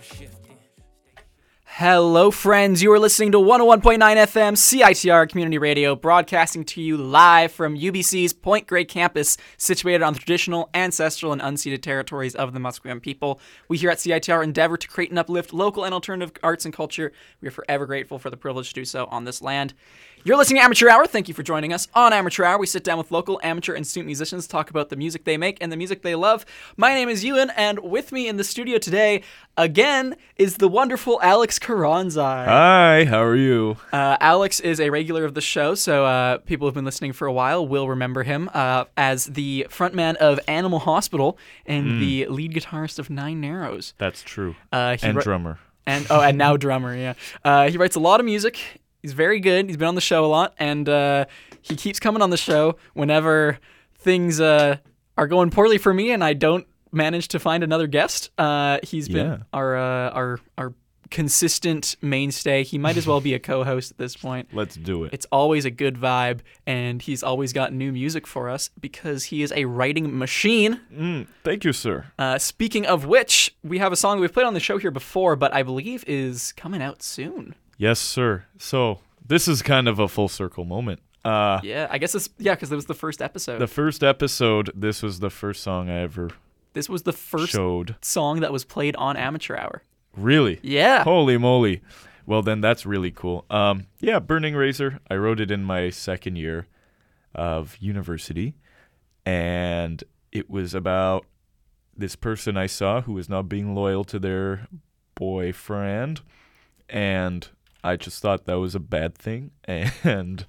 Hello, friends. You are listening to 101.9 FM CITR Community Radio, broadcasting to you live from UBC's Point Grey campus, situated on the traditional, ancestral, and unceded territories of the Musqueam people. We here at CITR endeavor to create and uplift local and alternative arts and culture. We are forever grateful for the privilege to do so on this land. You're listening to Amateur Hour. Thank you for joining us. On Amateur Hour, we sit down with local amateur and student musicians, talk about the music they make and the music they love. My name is Ewan, and with me in the studio today, again, is the wonderful Alex Karanzai. Hi, how are you? Alex is a regular of the show, so people who've been listening for a while will remember him as the frontman of Animal Hospital and the lead guitarist of Nine Narrows. That's true. And drummer. And now drummer, yeah. He writes a lot of music. He's very good. He's been on the show a lot, and he keeps coming on the show whenever things are going poorly for me and I don't manage to find another guest. He's been our consistent mainstay. He might as well be a co-host at this point. Let's do it. It's always a good vibe, and he's always got new music for us because he is a writing machine. Thank you, sir. Speaking of which, we have a song that we've played on the show here before, but I believe is coming out soon. Yes, sir. So this is kind of a full circle moment. Yeah, I guess because it was the first episode. The first episode, this was the first song I ever This was the first song that was played on Amateur Hour. Really? Yeah. Holy moly. Well, then that's really cool. Yeah, Burning Razor. I wrote it in my second year of university, and it was about this person I saw who was not being loyal to their boyfriend, and I just thought that was a bad thing, and,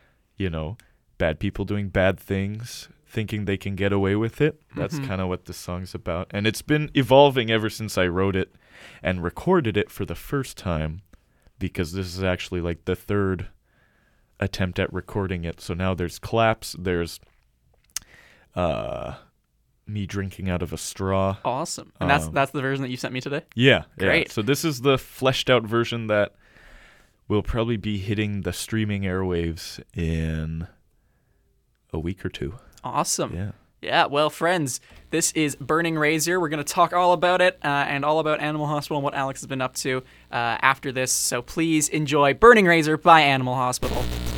bad people doing bad things, thinking they can get away with it. That's kind of what this song's about. And it's been evolving ever since I wrote it and recorded it for the first time, because this is actually like the third attempt at recording it. So now there's claps, there's me drinking out of a straw. Awesome. And that's the version that you sent me today? Yeah. Great. Yeah. So this is the fleshed out version that will probably be hitting the streaming airwaves in a week or two. Awesome. Yeah. Yeah, well, friends, this is Burning Razor. We're going to talk all about it and all about Animal Hospital and what Alex has been up to after this. So please enjoy Burning Razor by Animal Hospital.